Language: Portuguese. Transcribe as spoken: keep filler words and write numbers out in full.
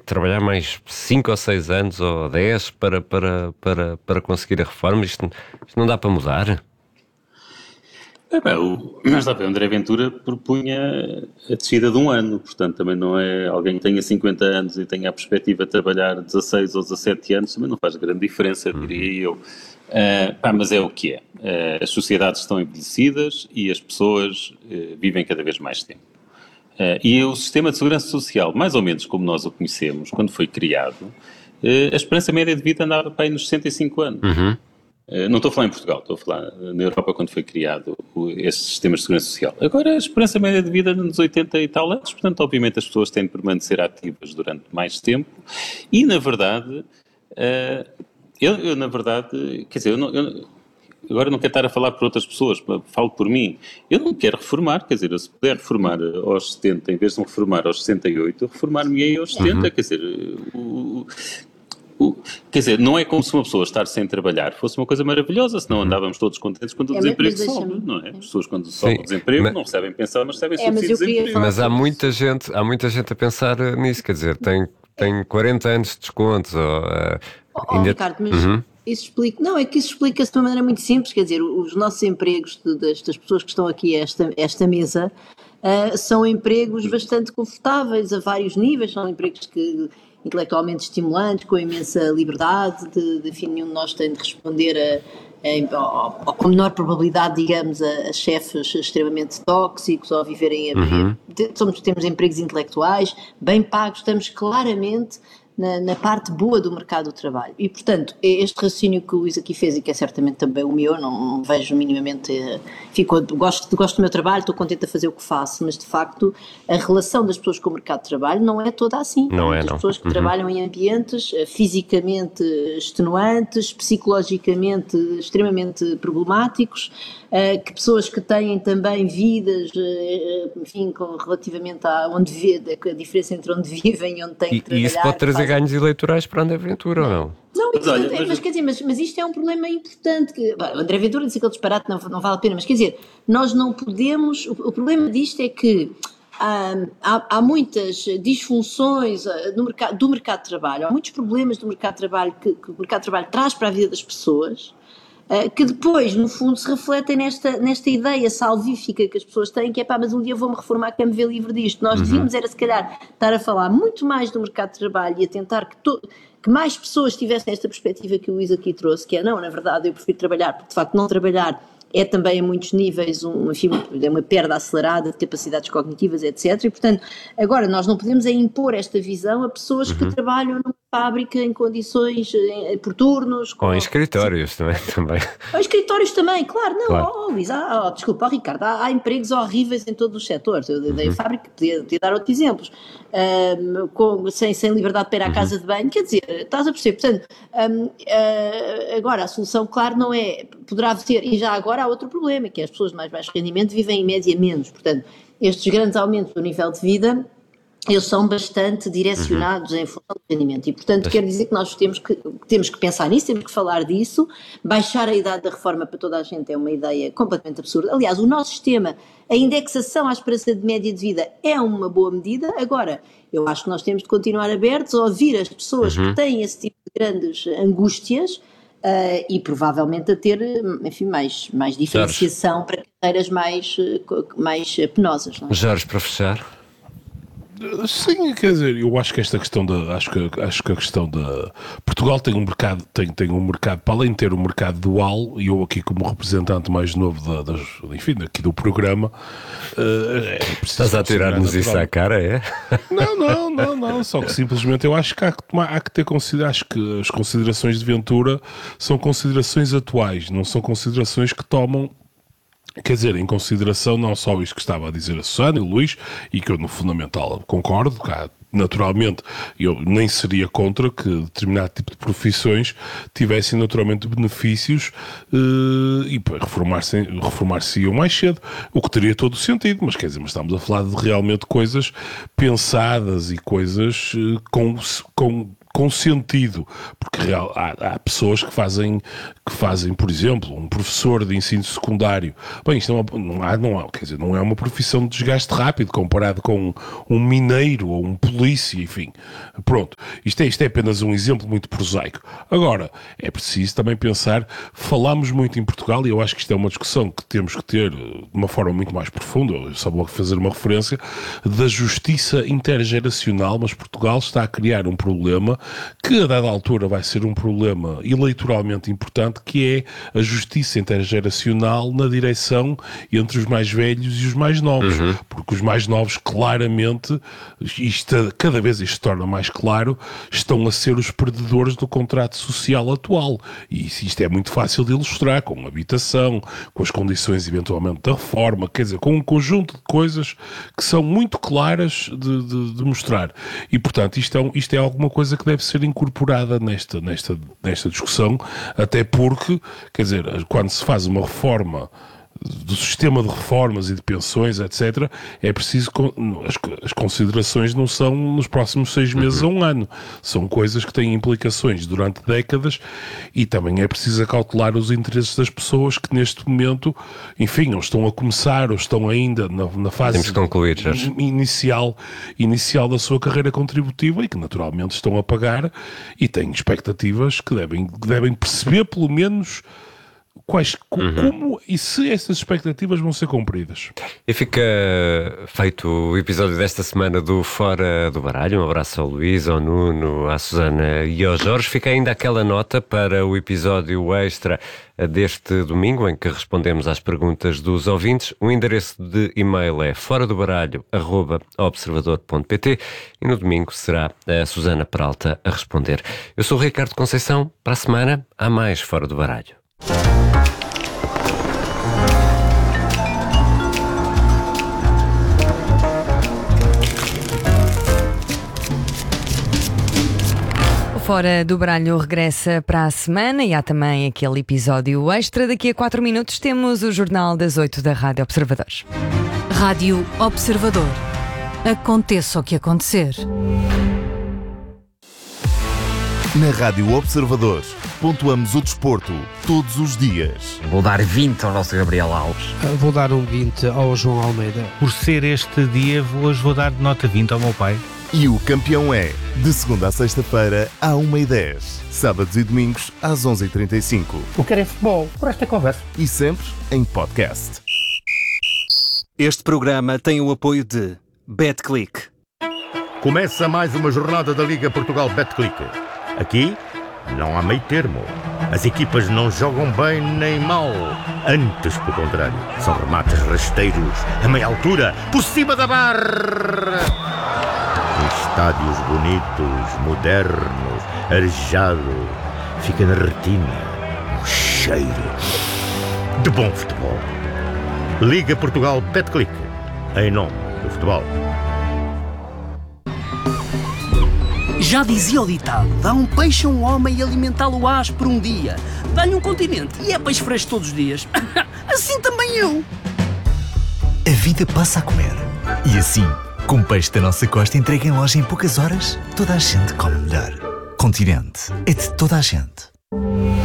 trabalhar mais cinco ou seis anos ou dez para, para, para, para conseguir a reforma? Isto, isto não dá para mudar? É, bem, o, mas está bem, o André Ventura propunha a descida de um ano, portanto também não é alguém que tenha cinquenta anos e tenha a perspectiva de trabalhar dezasseis ou dezassete anos, também não faz grande diferença, diria eu. Uh, pá, mas é o que é. Uh, as sociedades estão envelhecidas e as pessoas uh, vivem cada vez mais tempo. Uh, e o sistema de segurança social, mais ou menos como nós o conhecemos, quando foi criado, uh, a esperança média de vida andava para aí nos sessenta e cinco anos. Uhum. Uh, não estou a falar em Portugal, estou a falar na Europa quando foi criado o, esse sistema de segurança social. Agora a esperança média de vida nos oitenta e tal anos, portanto obviamente as pessoas têm de permanecer ativas durante mais tempo e na verdade, uh, eu, eu na verdade, quer dizer, eu não... Eu, agora não quero estar a falar por outras pessoas, falo por mim. Eu não quero reformar, quer dizer, eu se puder reformar aos setenta, em vez de me reformar aos sessenta e oito, reformar-me aos setenta, uhum. Quer dizer, o, o, quer dizer, não é como se uma pessoa estar sem trabalhar fosse uma coisa maravilhosa, senão andávamos todos contentes quando o é, desemprego sobe, não é? As pessoas quando sobe o desemprego mas, não recebem pensar, mas recebem é, subsídio de desemprego. Mas há muita gente, há muita gente a pensar nisso, quer dizer, tem, tem quarenta anos de descontos, ou... Uh, oh, ainda... Ricardo, mas... Uhum. Isso explica, não, é que isso explica-se de uma maneira muito simples, quer dizer, os nossos empregos de, destas pessoas que estão aqui a esta, esta mesa uh, são empregos bastante confortáveis a vários níveis, são empregos que, intelectualmente estimulantes, com imensa liberdade, de, de enfim, nenhum de nós tem de responder a, a, a, a, com menor probabilidade, digamos, a, a chefes extremamente tóxicos ou a viverem a, uhum. somos, temos empregos intelectuais, bem pagos, estamos claramente... Na, na parte boa do mercado do trabalho. E, portanto, este raciocínio que o Luís aqui fez, e que é certamente também o meu, não, não vejo minimamente... Fico, gosto, gosto do meu trabalho, estou contente a fazer o que faço, mas, de facto, a relação das pessoas com o mercado de trabalho não é toda assim. Não é, As não. pessoas que uhum. trabalham em ambientes fisicamente extenuantes, psicologicamente extremamente problemáticos, que pessoas que têm também vidas, enfim, com, relativamente a onde vive, a diferença entre onde vivem e onde têm que trabalhar. E isso pode trazer fazem... ganhos eleitorais para André Ventura, ou não? Não, mas, olha, mas, mas quer dizer, mas, mas isto é um problema importante. Que, bom, o André Ventura disse aquele disparate, não, não vale a pena, mas quer dizer, nós não podemos, o, o problema disto é que há, há, há muitas disfunções no mercado, do mercado de trabalho, há muitos problemas do mercado de trabalho que, que o mercado de trabalho traz para a vida das pessoas, que depois, no fundo, se refletem nesta, nesta ideia salvífica que as pessoas têm, que é pá, mas um dia vou-me reformar, quero me ver livre disto. Nós uhum. devíamos era, se calhar, estar a falar muito mais do mercado de trabalho e a tentar que, to- que mais pessoas tivessem esta perspectiva que o Luís aqui trouxe, que é, não, na verdade, eu prefiro trabalhar, porque, de facto, não trabalhar é também, a muitos níveis, um, enfim, é uma perda acelerada de capacidades cognitivas, etcétera. E, portanto, agora, nós não podemos é impor esta visão a pessoas uhum. que trabalham numa fábrica em condições, em, por turnos. Com... Ou em escritórios sim. também. também. Ou em escritórios também, claro. Não, claro. Oh, Luís, ah, oh, desculpa, oh, Ricardo, há, há empregos horríveis em todos os setores. Eu dei uhum. a fábrica, podia, podia dar outros exemplos. Um, com, sem, sem liberdade para ir à uhum. casa de banho, quer dizer, estás a perceber. Portanto, um, uh, agora, a solução, claro, não é, poderá ser, e já agora há outro problema, que é as pessoas de mais baixo rendimento vivem em média menos. Portanto, estes grandes aumentos do nível de vida, eles são bastante direcionados uhum. em função do rendimento e, portanto, quer dizer que nós temos que, temos que pensar nisso, temos que falar disso. Baixar a idade da reforma para toda a gente é uma ideia completamente absurda. Aliás, o nosso sistema, a indexação à esperança de média de vida é uma boa medida. Agora, eu acho que nós temos de continuar abertos a ouvir as pessoas uhum. que têm esse tipo de grandes angústias uh, e provavelmente a ter, enfim, mais, mais diferenciação Jorge. Para carreiras mais, mais penosas. Não é? Jorge, para fechar. Sim, quer dizer, eu acho que esta questão da, acho que, acho que a questão da, Portugal tem um mercado, tem, tem um mercado, para além de ter um mercado dual, e eu aqui como representante mais novo da, das, enfim, aqui do programa, uh, é estás a tirar-nos isso à cara, é? Não, não, não, não, só que simplesmente eu acho que há que, tomar, há que ter consideração, acho que as considerações de Ventura são considerações atuais, não são considerações que tomam, quer dizer, em consideração não só isto que estava a dizer a Susana e o Luís, e que eu no fundamental concordo, cá, naturalmente eu nem seria contra que determinado tipo de profissões tivessem naturalmente benefícios uh, e reformar-se, reformar-se-iam mais cedo, o que teria todo o sentido, mas quer dizer, mas estamos a falar de realmente coisas pensadas e coisas uh, com... com com sentido, porque real, há, há pessoas que fazem, que fazem, por exemplo, um professor de ensino secundário. Bem, isto não, é, não, há, não, há, quer dizer, não é uma profissão de desgaste rápido comparado com um, um mineiro ou um polícia, enfim. Pronto, isto é, isto é apenas um exemplo muito prosaico. Agora, é preciso também pensar, falamos muito em Portugal, e eu acho que isto é uma discussão que temos que ter de uma forma muito mais profunda, eu só vou fazer uma referência, da justiça intergeracional, mas Portugal está a criar um problema que a dada altura vai ser um problema eleitoralmente importante, que é a justiça intergeracional na direção entre os mais velhos e os mais novos, uhum. porque os mais novos claramente, isto, cada vez isto se torna mais claro, estão a ser os perdedores do contrato social atual, e isto é muito fácil de ilustrar, com a habitação, com as condições eventualmente da reforma, quer dizer, com um conjunto de coisas que são muito claras de, de, de mostrar, e portanto isto é, isto é alguma coisa que deve ser incorporada nesta, nesta, nesta discussão, até porque, quer dizer, quando se faz uma reforma do sistema de reformas e de pensões, etcétera, é preciso, as, as considerações não são nos próximos seis meses uhum. a um ano, são coisas que têm implicações durante décadas, e também é preciso acautelar os interesses das pessoas que neste momento, enfim, ou estão a começar ou estão ainda na, na fase inicial, inicial da sua carreira contributiva, e que naturalmente estão a pagar e têm expectativas que devem, que devem perceber pelo menos quais, uhum. como e se essas expectativas vão ser cumpridas. E fica feito o episódio desta semana do Fora do Baralho. Um abraço ao Luís, ao Nuno, à Susana e ao Jorge. Fica ainda aquela nota para o episódio extra deste domingo, em que respondemos às perguntas dos ouvintes. O endereço de e-mail é fora do baralho arroba observador ponto pt, e no domingo será a Susana Peralta a responder. Eu sou o Ricardo Conceição. Para a semana há mais Fora do Baralho. Fora do Baralho regressa para a semana, e há também aquele episódio extra. Daqui a quatro minutos temos o Jornal das oito da Rádio Observador. Rádio Observador. Aconteça o que acontecer. Na Rádio Observador, pontuamos o desporto todos os dias. Vou dar vinte ao nosso Gabriel Alves. Vou dar um vinte ao João Almeida. Por ser este dia, hoje vou dar nota vinte ao meu pai. E o campeão é, de segunda a sexta-feira, à uma e dez. Sábados e domingos, às onze e trinta e cinco. O que é futebol, por esta conversa. E sempre em podcast. Este programa tem o apoio de BetClick. Começa mais uma jornada da Liga Portugal BetClick. Aqui não há meio termo. As equipas não jogam bem nem mal. Antes, pelo contrário, são remates rasteiros, a meia altura, por cima da barra. Estádios bonitos, modernos, arejado. Fica na retina um cheiro de bom futebol. Liga Portugal BetClick, em nome do futebol. Já dizia o ditado: dá um peixe a um homem e alimentá-lo ás por um dia. Dá-lhe um continente e é peixe fresco todos os dias. Assim também eu. A vida passa a comer. E assim, com peixe da nossa costa entregue em loja em poucas horas, toda a gente come melhor. Continente é de toda a gente.